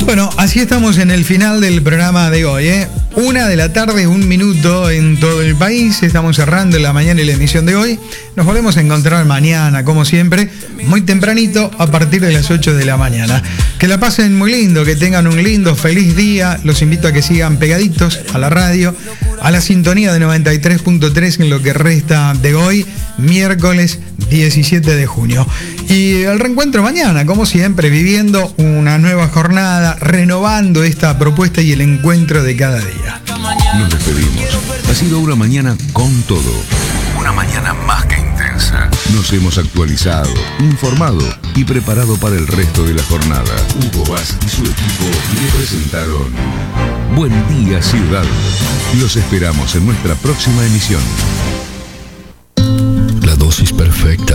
Bueno, así estamos en el final del programa de hoy, ¿eh? 1:00 p.m, 1 minuto en todo el país. Estamos cerrando la mañana y la emisión de hoy. Nos volvemos a encontrar mañana, como siempre, muy tempranito, a partir de las 8 de la mañana. Que la pasen muy lindo, que tengan un lindo, feliz día. Los invito a que sigan pegaditos a la radio, a la sintonía de 93.3 en lo que resta de hoy, miércoles 17 de junio. Y el reencuentro mañana, como siempre, viviendo una nueva jornada, renovando esta propuesta y el encuentro de cada día. Nos despedimos. Ha sido una mañana con todo. Una mañana más que intensa. Nos hemos actualizado, informado y preparado para el resto de la jornada. Hugo Vaz y su equipo le presentaron Buen Día Ciudad. Los esperamos en nuestra próxima emisión. La dosis perfecta